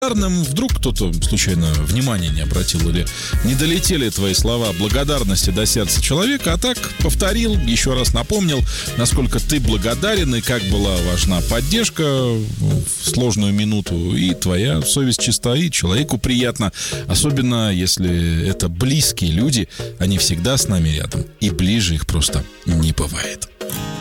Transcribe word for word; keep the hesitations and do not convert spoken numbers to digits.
Вдруг кто-то случайно внимания не обратил или не долетели твои слова благодарности до сердца человека, а так повторил, еще раз напомнил, насколько ты благодарен и как была важна поддержка в сложную минуту, и твоя совесть чиста, и человеку приятно, особенно если это близкие люди, они всегда с нами рядом, и ближе их просто не бывает.